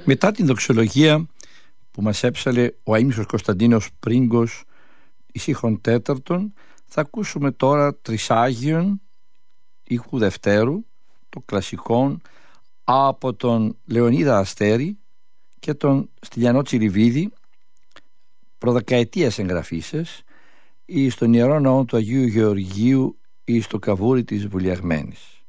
Μετά την δοξολογία που μας έψαλε ο αείμνηστος Κωνσταντίνος Πρίγκος ησύχων τέταρτον, θα ακούσουμε τώρα Τρισάγιον ήχου δευτέρου, το κλασικό, από τον Λεωνίδα Αστέρη και τον Στυλιανό Τσιριβίδη, προδεκαετίας εγγραφήσες, ή στον Ιερό Ναό του Αγίου Γεωργίου ή στο Καβούρι της Βουλιαγμένης.